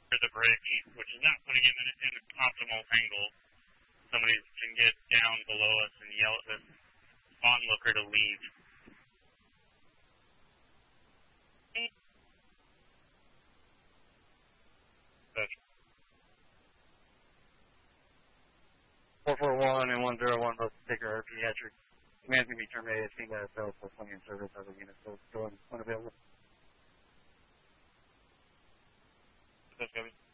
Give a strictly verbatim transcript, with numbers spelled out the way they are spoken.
for the bridge, which is not putting him in, in an optimal angle. Somebody can get down below us and yell at this onlooker to leave. four four one and one zero one both take our pediatric. Command's going to be terminated. Team that is available for in service. Other units still unavailable. That's going to be